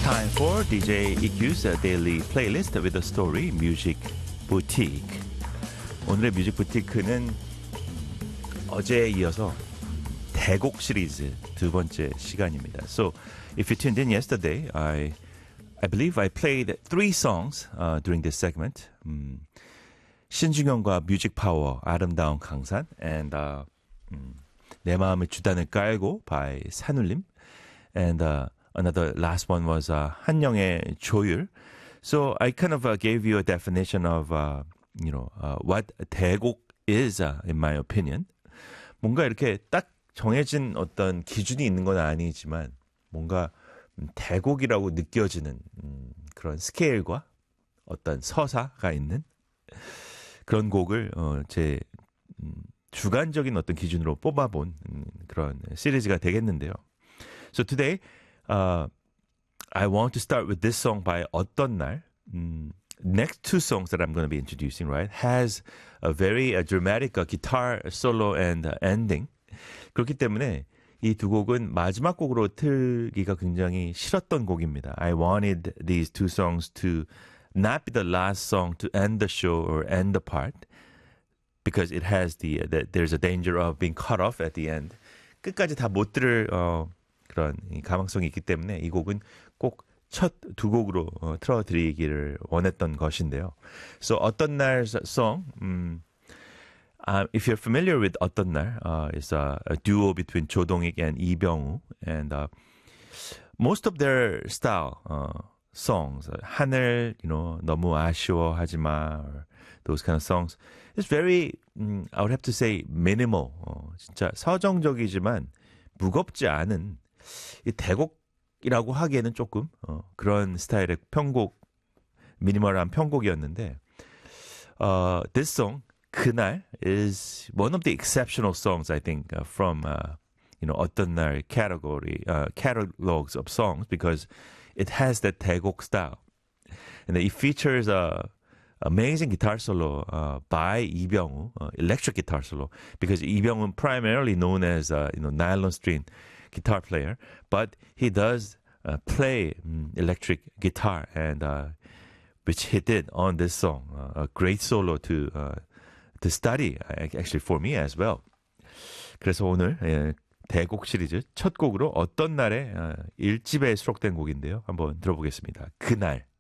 Time for DJ EQ's daily playlist with a story music boutique. 오늘의 뮤직 부티크는 어제에 이어서 대곡 시리즈 두 번째 시간입니다. So, if you tuned in yesterday, I believe I played three songs during this segment. 신중현과 뮤직 파워, 아름다운 강산, and 내 마음의 주단을 깔고 by 산울림, and another last one was 한영의 조율. So I kind of gave you a definition of what 대곡 is in my opinion. 뭔가 이렇게 딱 정해진 어떤 기준이 있는 건 아니지만 뭔가 대곡이라고 느껴지는 그런 스케일과 어떤 서사가 있는 그런 곡을 제 주관적인 어떤 기준으로 뽑아본 그런 시리즈가 되겠는데요. So today, I want to start with this song by 어떤 날. Next two songs that I'm going to be introducing, right, has a very dramatic guitar solo and ending. 그렇기 때문에 이 두 곡은 마지막 곡으로 틀기가 굉장히 싫었던 곡입니다. I wanted these two songs to not be the last song to end the show or end the part because it has there's a danger of being cut off at the end. 끝까지 다 못 들을 그런 가망성이 있기 때문에 이 곡은 꼭 첫 두 곡으로 틀어드리기를 원했던 것인데요. So 어떤 날 song, if you're familiar with 어떤 날, it's a duo between 조동익 and 이병우, and most of their style songs, 하늘, 너무 아쉬워하지 마, or those kind of songs, it's very, I would have to say minimal, 진짜 서정적이지만 무겁지 않은 이 대곡이라고 하기에는 조금 그런 스타일의 편곡, 미니멀한 편곡이었는데, this song 그날 is one of the exceptional songs I think from 어떤 날 catalogs of songs because it has that 대곡 style, and it features a amazing guitar solo by 이병우, electric guitar solo, because 이병우 primarily known as nylon string guitar player, but he does play electric guitar, and which he did on this song, a great solo to study actually for me as well. 그래서 오늘 대곡 시리즈 첫 곡으로 어떤 날에 1집에 수록된 곡인데요. 한번 들어보겠습니다. 그날.